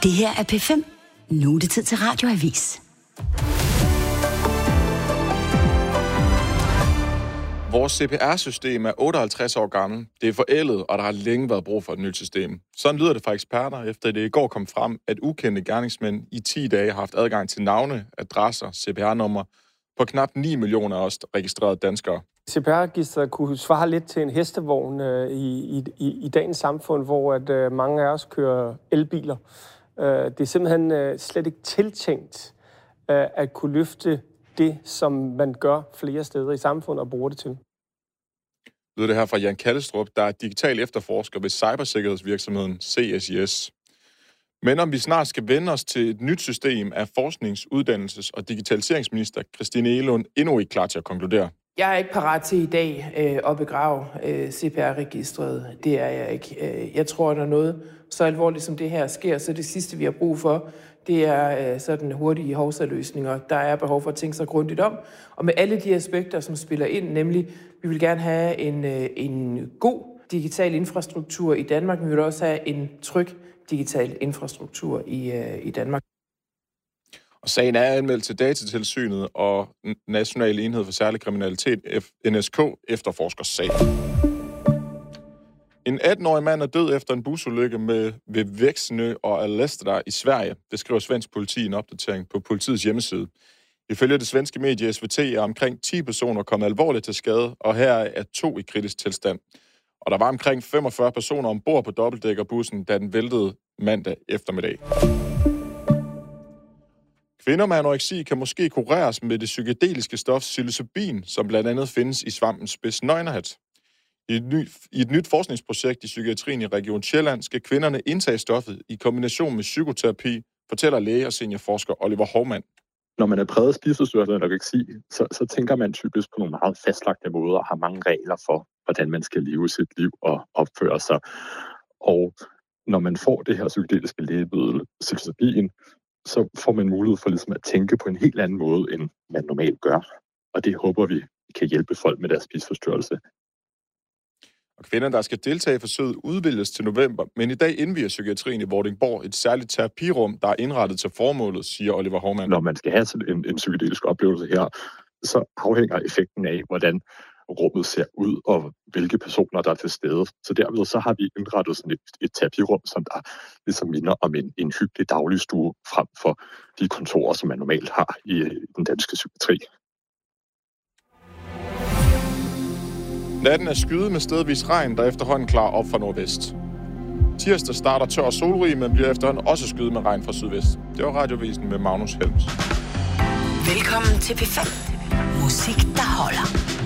Det her er P5. Nu er det tid til Radioavis. Vores CPR-system er 58 år gammel. Det er forældet, og der har længe været brug for et nyt system. Sådan lyder det fra eksperter, efter det i går kom frem, at ukendte gerningsmænd i 10 dage har haft adgang til navne, adresser, CPR-numre på knap 9 millioner af os registrerede danskere. CPR-registeret kunne svare lidt til en hestevogn i dagens samfund, hvor at mange af os kører elbiler. Det er simpelthen slet ikke tiltænkt at kunne løfte det, som man gør flere steder i samfundet og bruger det til. Lyder det her fra Jan Kallestrup, der er digital efterforsker ved cybersikkerhedsvirksomheden CSIS. Men om vi snart skal vende os til et nyt system, er forsknings-, uddannelses- og digitaliseringsminister Christine Egelund endnu ikke klar til at konkludere. Jeg er ikke parat til i dag at begrave CPR-registret. Det er jeg ikke. Jeg tror, når noget så alvorligt som det her sker, så det sidste, vi har brug for, det er sådan hurtige hovsaløsninger. Der er behov for at tænke sig grundigt om. Og med alle de aspekter, som spiller ind, nemlig, vi vil gerne have en god digital infrastruktur i Danmark, men vi vil også have en tryg digital infrastruktur i Danmark. Og sagen er anmeldt til Datatilsynet og National Enhed for Særlig Kriminalitet, NSK, efterforsker sagen. En 18-årig mand er død efter en busulykke ved Växjö og Alesta i Sverige. Det skriver svensk politi i en opdatering på politiets hjemmeside. Ifølge det svenske medie SVT er omkring 10 personer kommet alvorligt til skade, og her er 2 i kritisk tilstand. Og der var omkring 45 personer ombord på dobbeltdækkerbussen, da den væltede mandag eftermiddag. Kvinder med anoreksi kan måske kureres med det psykedeliske stof psilocybin, som blandt andet findes i svampen spidsnøglerhat. I et nyt forskningsprojekt i psykiatrien i Region Sjælland skal kvinderne indtage stoffet i kombination med psykoterapi, fortæller læge og seniorforsker Oliver Hovmand. Når man er præget af spiseforstyrrelse og anoreksi, så tænker man typisk på nogle meget fastlagte måder og har mange regler for, hvordan man skal leve sit liv og opføre sig. Og når man får det her psykedeliske lægemiddel, psilocybin, så får man mulighed for ligesom at tænke på en helt anden måde, end man normalt gør. Og det håber vi kan hjælpe folk med deres spiseforstyrrelse. Og kvinder, der skal deltage i forsøget, udvælges til november, men i dag indviger psykiatrien i Vordingborg et særligt terapirum, der er indrettet til formålet, siger Oliver Hovmand. Når man skal have sådan en psykedelisk oplevelse her, så afhænger effekten af, hvordan rummet ser ud, og hvilke personer, der er til stede. Så derved så har vi indrettet sådan et terapirum, som der ligesom minder om en hyggelig dagligstue frem for de kontorer, som man normalt har i den danske psykiatri. Natten er skyet med stedvis regn, der efterhånden klarer op fra nordvest. Tirsdag starter tør og solrig, men bliver efterhånden også skyet med regn fra sydvest. Det var Radiovisen med Magnus Helms. Velkommen til P5. Musik, der holder.